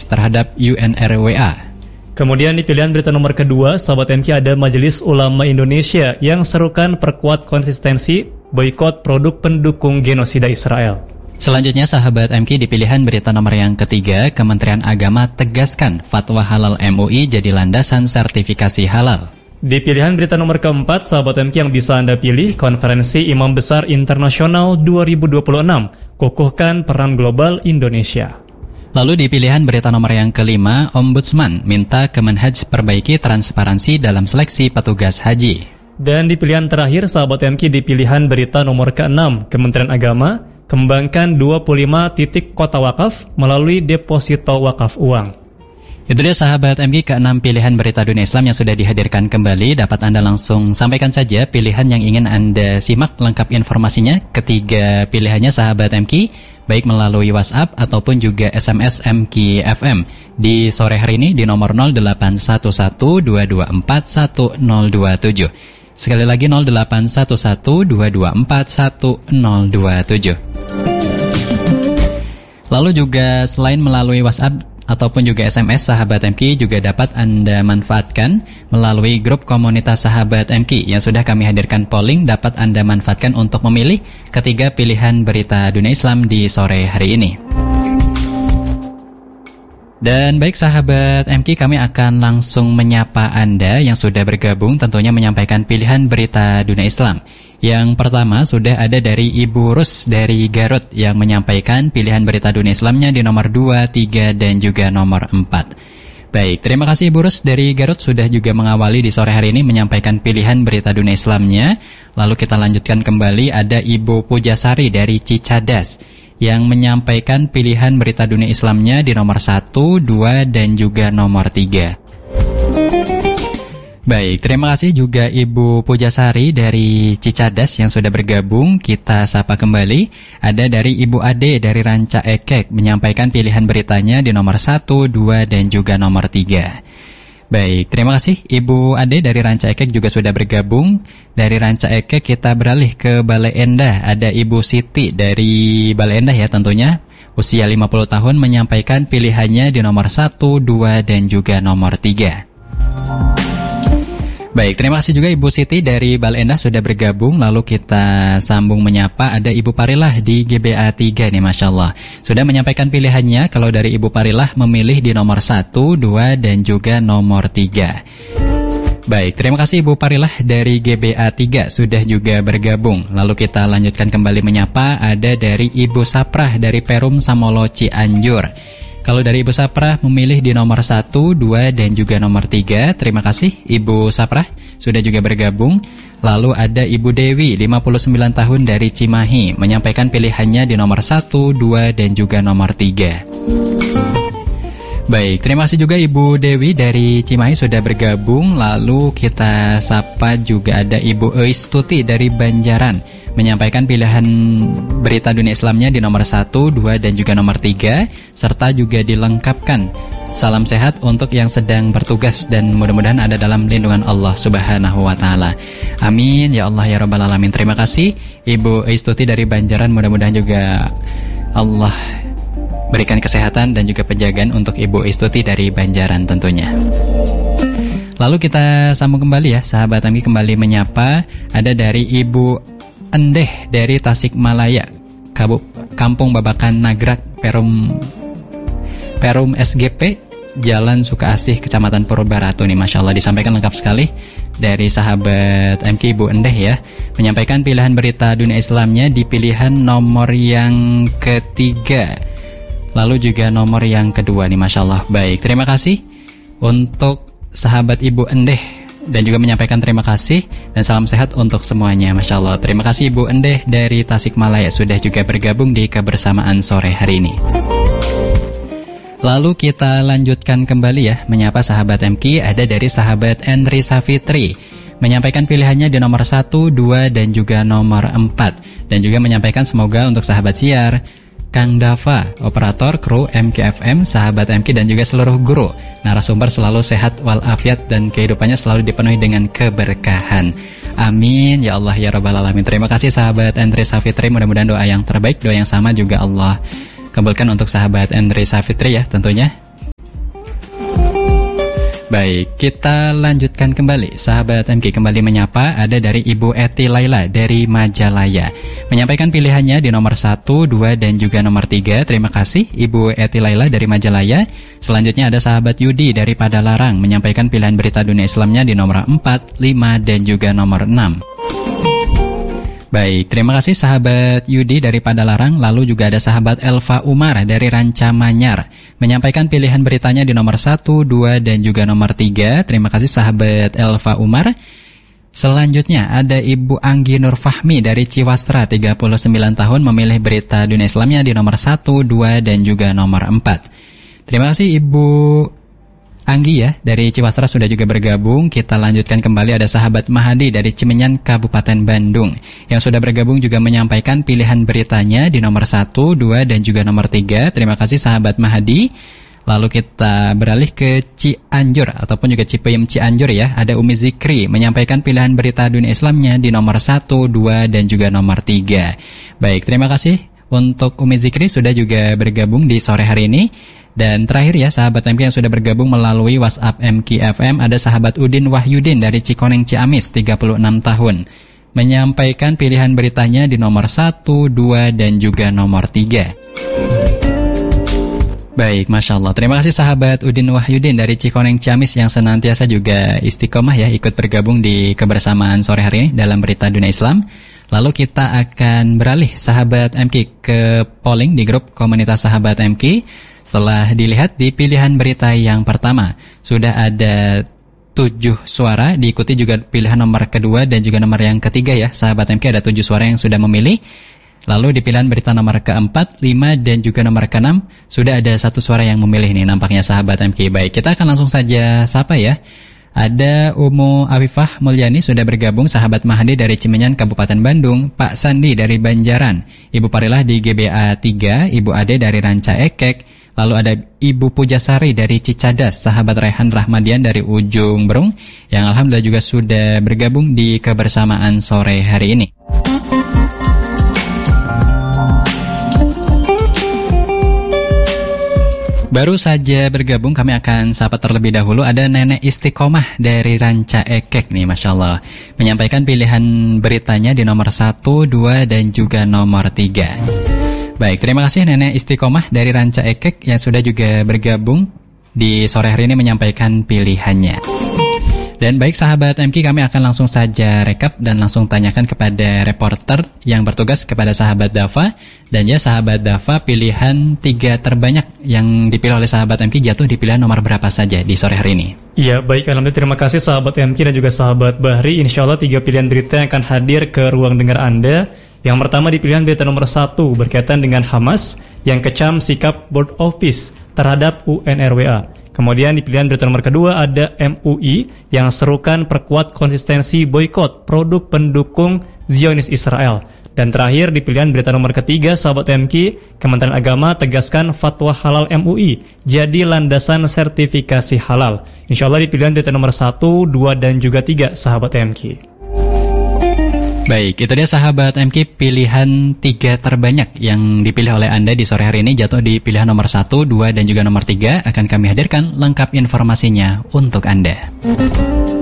terhadap UNRWA. Kemudian di pilihan berita nomor kedua, sahabat MK, ada Majelis Ulama Indonesia yang serukan perkuat konsistensi boikot produk pendukung genosida Israel. Selanjutnya sahabat MK, di pilihan berita nomor yang ketiga, Kementerian Agama tegaskan fatwa halal MUI jadi landasan sertifikasi halal. Di pilihan berita nomor keempat, sahabat MK, yang bisa Anda pilih, Konferensi Imam Besar Internasional 2026, kukuhkan peran global Indonesia. Lalu di pilihan berita nomor yang kelima, Ombudsman minta Kemenhaj perbaiki transparansi dalam seleksi petugas haji. Dan di pilihan terakhir, sahabat MK, di pilihan berita nomor ke-6, Kementerian Agama kembangkan 25 titik kota wakaf melalui deposito wakaf uang. Itu dia sahabat MK, ke-6 pilihan berita dunia Islam yang sudah dihadirkan kembali. Dapat Anda langsung sampaikan saja pilihan yang ingin Anda simak lengkap informasinya. Ketiga pilihannya sahabat MK, baik melalui WhatsApp ataupun juga SMS MK FM di sore hari ini di nomor 0811-224-1027. Sekali lagi 0811-224-1027. Lalu juga selain melalui WhatsApp ataupun juga SMS, sahabat MK juga dapat Anda manfaatkan melalui grup komunitas sahabat MK yang sudah kami hadirkan polling. Dapat Anda manfaatkan untuk memilih ketiga pilihan berita dunia Islam di sore hari ini. Dan baik sahabat MK, kami akan langsung menyapa Anda yang sudah bergabung tentunya menyampaikan pilihan berita dunia Islam. Yang pertama sudah ada dari Ibu Rus dari Garut yang menyampaikan pilihan berita dunia Islamnya di nomor 2, 3, dan juga nomor 4. Baik, terima kasih Ibu Rus dari Garut sudah juga mengawali di sore hari ini menyampaikan pilihan berita dunia Islamnya. Lalu kita lanjutkan kembali, ada Ibu Pujasari dari Cicadas yang menyampaikan pilihan berita dunia Islamnya di nomor 1, 2, dan juga nomor 3. Baik, terima kasih juga Ibu Pujasari dari Cicadas yang sudah bergabung. Kita sapa kembali. Ada dari Ibu Ade dari Ranca Ekek menyampaikan pilihan beritanya di nomor 1, 2, dan juga nomor 3. Baik, terima kasih Ibu Ade dari Ranca Ekek juga sudah bergabung. Dari Ranca Ekek kita beralih ke Bale Endah. Ada Ibu Siti dari Bale Endah ya tentunya. Usia 50 tahun menyampaikan pilihannya di nomor 1, 2, dan juga nomor 3. Baik, terima kasih juga Ibu Siti dari Bale Endah sudah bergabung. Lalu kita sambung menyapa ada Ibu Parilah di GBA 3 nih, Masya Allah. Sudah menyampaikan pilihannya. Kalau dari Ibu Parilah memilih di nomor 1, 2, dan juga nomor 3. Baik, terima kasih Ibu Parilah dari GBA 3 sudah juga bergabung. Lalu kita lanjutkan kembali menyapa ada dari Ibu Saprah dari Perum Samolo Cianjur. Kalau dari Ibu Saprah memilih di nomor 1, 2, dan juga nomor 3. Terima kasih Ibu Saprah sudah juga bergabung. Lalu ada Ibu Dewi 59 tahun dari Cimahi menyampaikan pilihannya di nomor 1, 2, dan juga nomor 3. Baik, terima kasih juga Ibu Dewi dari Cimahi sudah bergabung. Lalu kita sapa juga ada Ibu Eistuti dari Banjaran menyampaikan pilihan berita dunia Islamnya di nomor 1, 2, dan juga nomor 3, serta juga dilengkapkan salam sehat untuk yang sedang bertugas dan mudah-mudahan ada dalam lindungan Allah Subhanahu wa Ta'ala. Amin ya Allah ya Rabbal Alamin. Terima kasih Ibu Eistuti dari Banjaran, mudah-mudahan juga Allah berikan kesehatan dan juga penjagaan untuk Ibu Eistuti dari Banjaran tentunya. Lalu kita sambung kembali ya sahabat kami, kembali menyapa ada dari Ibu Endeh dari Tasikmalaya, Kampung Babakan Nagrak, Perum SGP, Jalan Sukaasih, Kecamatan Purbaratu nih, Masya Allah, disampaikan lengkap sekali dari sahabat MK Ibu Endeh ya, menyampaikan pilihan berita dunia Islamnya di pilihan nomor yang ketiga, lalu juga nomor yang kedua nih, Masya Allah. Baik, terima kasih untuk sahabat Ibu Endeh dan juga menyampaikan terima kasih dan salam sehat untuk semuanya, Masya Allah. Terima kasih Ibu Endeh dari Tasikmalaya sudah juga bergabung di kebersamaan sore hari ini. Lalu kita lanjutkan kembali ya menyapa sahabat MK. Ada dari sahabat Endri Safitri menyampaikan pilihannya di nomor 1, 2, dan juga nomor 4, dan juga menyampaikan semoga untuk sahabat siar, Kang Dava, operator kru MKFM, sahabat MK, dan juga seluruh guru narasumber selalu sehat walafiat dan kehidupannya selalu dipenuhi dengan keberkahan. Amin ya Allah ya Rabbal Alamin. Terima kasih sahabat Andre Safitri, mudah-mudahan doa yang terbaik, doa yang sama juga Allah kabulkan untuk sahabat Andre Safitri ya tentunya. Baik, kita lanjutkan kembali. Sahabat MK kembali menyapa, ada dari Ibu Eti Laila dari Majalaya. Menyampaikan pilihannya di nomor 1, 2, dan juga nomor 3. Terima kasih Ibu Eti Laila dari Majalaya. Selanjutnya ada sahabat Yudi dari Padalarang. Menyampaikan pilihan berita dunia Islamnya di nomor 4, 5, dan juga nomor 6. Baik, terima kasih sahabat Yudi dari Padalarang. Lalu juga ada sahabat Elva Umar dari Ranca Manyar. Menyampaikan pilihan beritanya di nomor 1, 2, dan juga nomor 3. Terima kasih sahabat Elva Umar. Selanjutnya ada Ibu Anggi Nur Fahmi dari Ciwastra, 39 tahun, memilih berita dunia Islamnya di nomor 1, 2, dan juga nomor 4. Terima kasih Ibu Anggi ya, dari Ciwastra sudah juga bergabung. Kita lanjutkan kembali, ada sahabat Mahadi dari Cimenyan, Kabupaten Bandung, yang sudah bergabung juga menyampaikan pilihan beritanya di nomor 1, 2, dan juga nomor 3. Terima kasih sahabat Mahadi. Lalu kita beralih ke Cianjur, ataupun juga Cipayung Cianjur ya. Ada Umi Zikri menyampaikan pilihan berita dunia Islamnya di nomor 1, 2, dan juga nomor 3. Baik, terima kasih untuk Umi Zikri sudah juga bergabung di sore hari ini. Dan terakhir ya sahabat MK yang sudah bergabung melalui WhatsApp MK FM, ada sahabat Udin Wahyudin dari Cikoneng Ciamis, 36 tahun. Menyampaikan pilihan beritanya di nomor 1, 2, dan juga nomor 3. Baik, Masya Allah. Terima kasih sahabat Udin Wahyudin dari Cikoneng Ciamis yang senantiasa juga istiqomah ya, ikut bergabung di kebersamaan sore hari ini dalam berita dunia Islam. Lalu kita akan beralih sahabat MK ke polling di grup komunitas sahabat MK. Setelah dilihat di pilihan berita yang pertama, sudah ada 7 suara, diikuti juga pilihan nomor kedua dan juga nomor yang ketiga ya. Sahabat MK ada 7 suara yang sudah memilih. Lalu di pilihan berita nomor keempat, 5, dan juga nomor keenam, sudah ada 1 suara yang memilih nih nampaknya sahabat MK. Baik, kita akan langsung saja sapa ya. Ada Umu Afifah Mulyani sudah bergabung, sahabat Mahdi dari Cimenyan, Kabupaten Bandung, Pak Sandi dari Banjaran, Ibu Parilah di GBA 3, Ibu Ade dari Ranca Ekek, lalu ada Ibu Pujasari dari Cicadas, sahabat Rehan Rahmadian dari Ujung Berung, yang alhamdulillah juga sudah bergabung di kebersamaan sore hari ini. Baru saja bergabung, kami akan sapa terlebih dahulu. Ada Nenek Istiqomah dari Ranca Ekek nih, Masya Allah. Menyampaikan pilihan beritanya di nomor 1, 2, dan juga nomor 3. Baik, terima kasih Nenek Istiqomah dari Ranca Ekek yang sudah juga bergabung di sore hari ini menyampaikan pilihannya. Dan baik sahabat MK, kami akan langsung saja rekap dan langsung tanyakan kepada reporter yang bertugas kepada sahabat Dava. Dan ya sahabat Dava, pilihan 3 terbanyak yang dipilih oleh sahabat MK jatuh di pilihan nomor berapa saja di sore hari ini? Iya, baik, alhamdulillah, terima kasih sahabat MK dan juga sahabat Bahri. Insya Allah 3 pilihan berita yang akan hadir ke ruang dengar Anda. Yang pertama di pilihan berita nomor 1 berkaitan dengan Hamas yang kecam sikap Board Office terhadap UNRWA. Kemudian di pilihan berita nomor kedua ada MUI yang serukan perkuat konsistensi boykot produk pendukung Zionis Israel. Dan terakhir di pilihan berita nomor ketiga sahabat MK, Kementerian Agama tegaskan fatwa halal MUI jadi landasan sertifikasi halal. Insya Allah di pilihan berita nomor 1, 2, dan juga 3 sahabat MK. Baik, itu dia sahabat MK pilihan 3 terbanyak yang dipilih oleh Anda di sore hari ini jatuh di pilihan nomor 1, 2, dan juga nomor 3. Akan kami hadirkan lengkap informasinya untuk Anda.